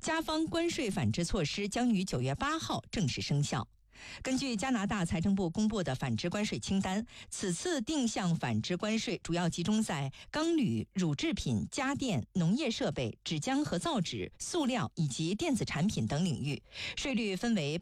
加方关税反制措施将于9月8号正式生效。根据加拿大财政部公布的反制关税清单，此次定向反制关税主要集中在钢铝、乳制品、家电、农业设备、纸浆和造纸、塑料以及电子产品等领域，税率分为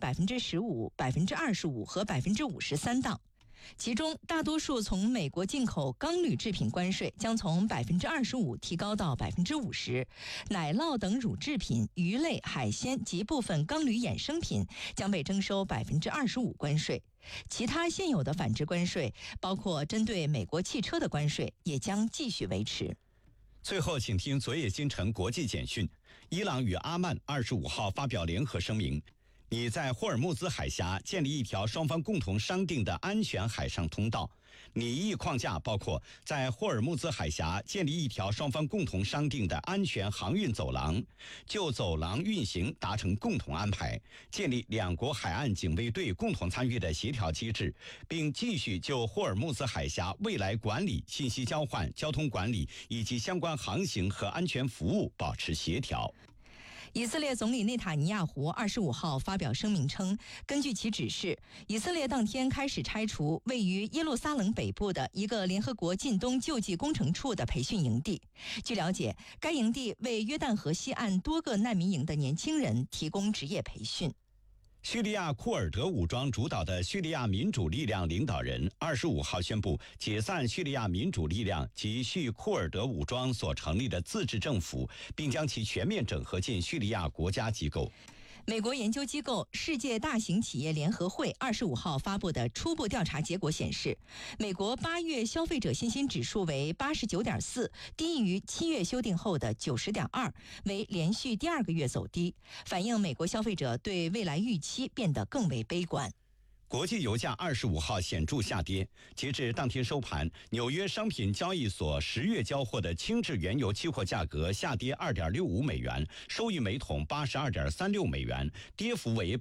15%、25%和53%档。其中，大多数从美国进口钢铝制品关税将从25%提高到50%，奶酪等乳制品、鱼类、海鲜及部分钢铝衍生品将被征收25%关税。其他现有的反制关税，包括针对美国汽车的关税，也将继续维持。 最后，请听昨夜今晨国际简讯：伊朗与阿曼25号发表联合声明。拟在霍尔木兹海峡建立一条双方共同商定的安全海上通道。拟议框架包括在霍尔木兹海峡建立一条双方共同商定的安全航运走廊，就走廊运行达成共同安排，建立两国海岸警卫队共同参与的协调机制，并继续就霍尔木兹海峡未来管理、信息交换、交通管理以及相关航行和安全服务保持协调。 以色列总理内塔尼亚胡25号发表声明称，根据其指示，以色列当天开始拆除位于耶路撒冷北部的一个联合国近东救济工程处的培训营地。据了解，该营地为约旦河西岸多个难民营的年轻人提供职业培训。 叙利亚库尔德武装主导的叙利亚民主力量领导人25号宣布解散叙利亚民主力量及叙库尔德武装所成立的自治政府，并将其全面整合进叙利亚国家机构。 美国研究机构世界大型企业联合会25号发布的初步调查结果显示，美国8月消费者信心指数为89.4，低于7月修订后的90.2，为连续第2个月走低，反映美国消费者对未来预期变得更为悲观。 国际油价25号显著下跌，截至当天收盘，纽约商品交易所10月交货的轻质原油期货价格下跌2.65美元，收于每桶82.36美元，跌幅为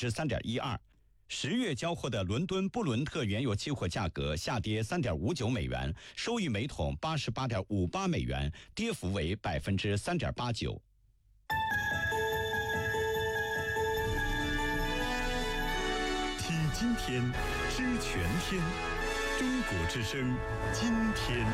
3.12%。10月交货的伦敦布伦特原油期货价格下跌3.59美元，收于每桶88.58美元，跌幅为3.89%。 今天知全天，中国之声今天。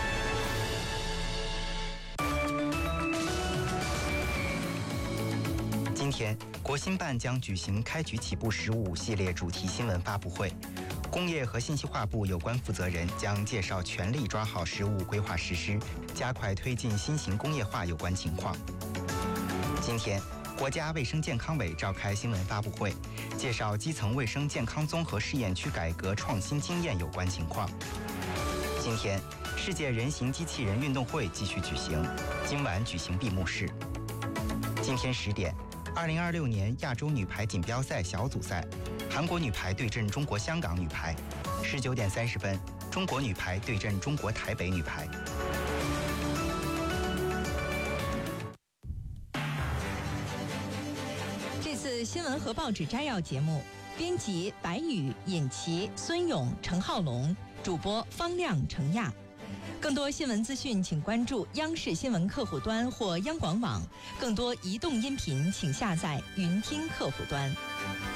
今天，国新办将举行开局起步15系列主题新闻发布会，工业和信息化部有关负责人将介绍全力抓好15规划实施，加快推进新型工业化有关情况。今天，国家卫生健康委召开新闻发布会，介绍基层卫生健康综合试验区改革创新经验有关情况。今天，世界人形机器人运动会继续举行，今晚举行闭幕式。今天10点，2026年亚洲女排锦标赛小组赛，韩国女排对阵中国香港女排；19点30分，中国女排对阵中国台北女排。 这次新闻和报纸摘要节目，编辑白宇、尹琪、孙勇、陈浩龙，主播方亮、程亚。更多新闻资讯，请关注央视新闻客户端或央广网。更多移动音频，请下载云听客户端。